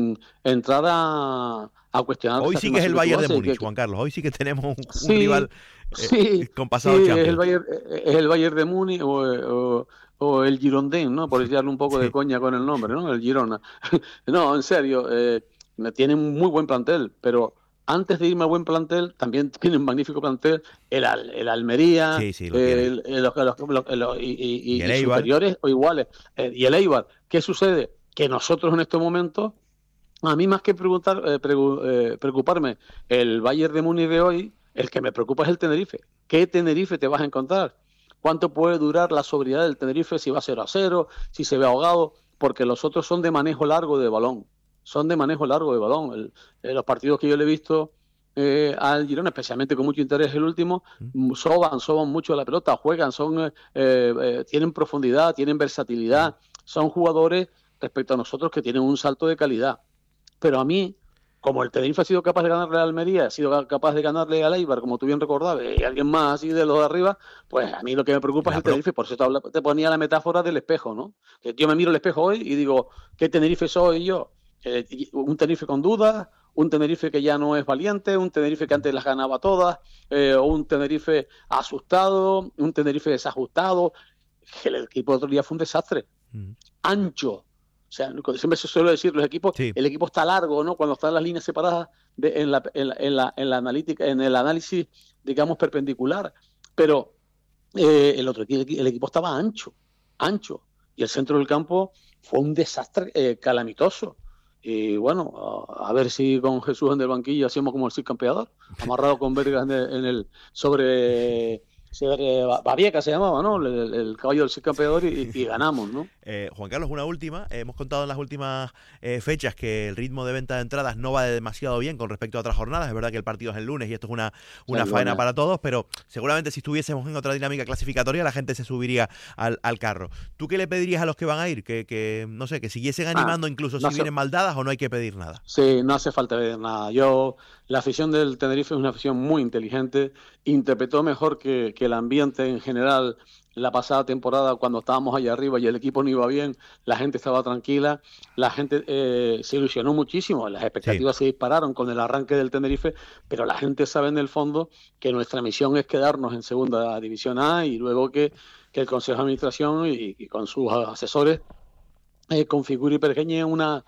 entrar a cuestionar Hoy esa sí que es afirmación el que tú Bayern de haces. Múnich, Juan Carlos. Hoy sí que tenemos un Sí, rival sí, con sí, pasado Champions. Es el Bayern de Múnich o el Girondin, ¿no? Por decirle un poco de Sí, coña con el nombre, ¿no? El Girona. No, en serio, tienen un muy buen plantel, pero antes de irme a buen plantel, también tienen un magnífico plantel el Almería, sí, sí, lo tienen. Y el y Eibar. superiores o iguales, y el Eibar. ¿Qué sucede? Que nosotros en estos momentos, a mí más que preocuparme el Bayern de Múnich de hoy, el que me preocupa es el Tenerife. ¿Qué Tenerife te vas a encontrar? ¿Cuánto puede durar la sobriedad del Tenerife si va 0-0, si se ve ahogado? Porque los otros son de manejo largo de balón. Son de manejo largo de balón. Los partidos que yo le he visto al Girona, especialmente con mucho interés el último, soban mucho la pelota, juegan, tienen profundidad, tienen versatilidad, son jugadores respecto a nosotros que tienen un salto de calidad. Pero a mí, como el Tenerife ha sido capaz de ganarle a Almería, ha sido capaz de ganarle al Eibar, como tú bien recordabas, y alguien más así de los de arriba, pues a mí lo que me preocupa es La el pro- Tenerife. Por eso te ponía la metáfora del espejo, ¿no? Que yo me miro al espejo hoy y digo, ¿qué Tenerife soy yo? Un Tenerife con dudas, un Tenerife que ya no es valiente, un Tenerife que antes las ganaba todas, o un Tenerife asustado, un Tenerife desajustado. El equipo del otro día fue un desastre, ancho. O sea, siempre se suele decir, Sí, el equipo está largo, ¿no? Cuando están las líneas separadas en la analítica, en el análisis, digamos, perpendicular. Pero el equipo estaba ancho, ancho. Y el centro del campo fue un desastre calamitoso. Y bueno, a ver si con Jesús en el banquillo hacemos como el Cid Campeador, amarrado con vergas sobre Babieca se llamaba, ¿no? El caballo del Cid Campeador y ganamos, ¿no? Juan Carlos, una última. Hemos contado en las últimas fechas que el ritmo de venta de entradas no va demasiado bien con respecto a otras jornadas. Es verdad que el partido es el lunes y esto es una El faena lunes. para todos, pero seguramente si estuviésemos en otra dinámica clasificatoria la gente se subiría al carro. ¿Tú qué le pedirías a los que van a ir? No sé, que siguiesen Ah, animando incluso no si hace, vienen mal dadas o no hay que pedir nada. sí, no hace falta ver nada. La afición del Tenerife es una afición muy inteligente, interpretó mejor que el ambiente en general la pasada temporada cuando estábamos allá arriba y el equipo no iba bien, la gente estaba tranquila, la gente se ilusionó muchísimo, las Sí, expectativas se dispararon con el arranque del Tenerife, pero la gente sabe en el fondo que nuestra misión es quedarnos en Segunda División A y luego que el Consejo de Administración y con sus asesores configure y pergeñe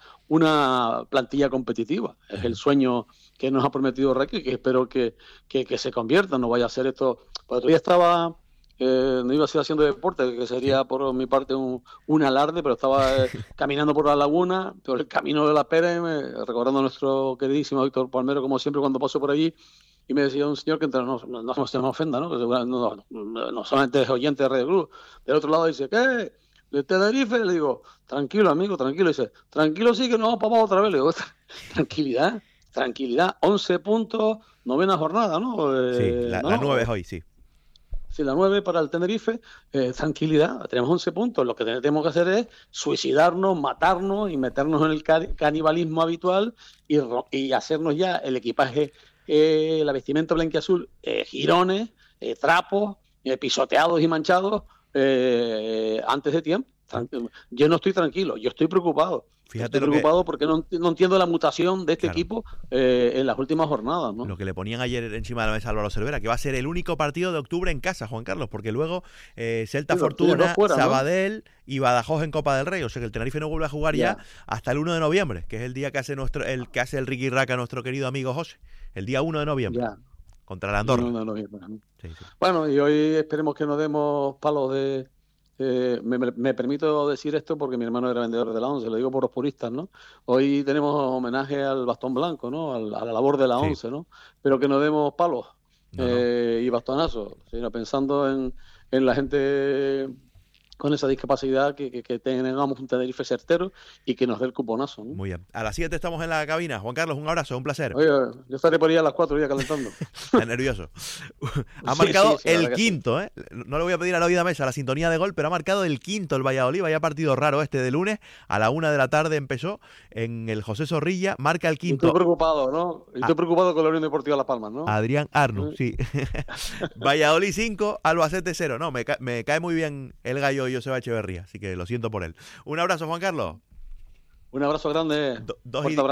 una plantilla competitiva. Es el sueño que nos ha prometido Raquel, que espero que se convierta, no vaya a ser esto. Porque todavía estaba, no iba a seguir haciendo deporte, que sí. sería por mi parte un alarde, pero estaba caminando por la laguna, por el camino de la Pérez, recordando a nuestro queridísimo Víctor Palmero, como siempre, cuando paso por allí. Y me decía un señor que no se me ofenda, ¿no? Que no solamente es oyente de Radio Cruz. Del otro lado dice, ¿qué? De Tenerife, le digo, tranquilo, amigo, tranquilo. Dice, tranquilo, sí que nos vamos para abajo otra vez. Le digo, tranquilidad, tranquilidad. 11 puntos, novena jornada, ¿no? Sí, No, la 9 es no. hoy, sí. Si la 9 para el Tenerife, tranquilidad, tenemos 11 puntos. Lo que tenemos que hacer es suicidarnos, matarnos y meternos en el canibalismo habitual y hacernos ya el equipaje, la vestimenta blanquiazul, jirones, trapos, pisoteados y manchados antes de tiempo. Yo no estoy tranquilo, yo estoy preocupado. Fíjate Estoy preocupado porque no entiendo la mutación de este claro, equipo en las últimas jornadas, ¿no? lo que le ponían ayer encima de la mesa a Álvaro Cervera, que va a ser el único partido de octubre en casa, Juan Carlos, porque luego Celta Sí, tienes dos Fortuna, fuera, ¿no? Sabadell y Badajoz en Copa del Rey. O sea que el Tenerife no vuelve a jugar ya Ya. hasta el 1 de noviembre, que es el día que hace que hace el Ricky Raca, nuestro querido amigo José. El día 1 de noviembre, Ya, contra la no, Andorra. no, no, no. Sí, sí. Bueno, y hoy esperemos que nos demos palos de... me permito decir esto porque mi hermano era vendedor de la ONCE, lo digo por los puristas, ¿no? Hoy tenemos homenaje al bastón blanco, ¿no? A la labor de la Sí, ONCE, ¿no? Pero que nos demos palos no, no. y bastonazos, sino pensando en la gente con esa discapacidad, que tengamos un Tenerife certero y que nos dé el cuponazo, ¿no? Muy bien. A las 7 estamos en la cabina. Juan Carlos, un abrazo, un placer. Oye, yo estaré por ahí a las 4 ya calentando. Está nervioso. Ha Sí, sí, marcado sí, la el verdad que sí. quinto, ¿eh? No le voy a pedir a la oída mesa la sintonía de gol, pero ha marcado el quinto el Valladolid. Vaya partido raro este de lunes. A la 1 de la tarde empezó en el José Zorrilla. Marca el Y estoy quinto preocupado, ¿no? Y estoy preocupado con la Unión Deportiva Las Palmas, ¿no? Adrián Arnu, ¿Eh? sí. Valladolid 5, Albacete 0. No, me cae muy bien el gallo Joseba Echeverría, así que lo siento por él. Un abrazo, Juan Carlos. Un abrazo grande. Dos Fuerte y abrazo.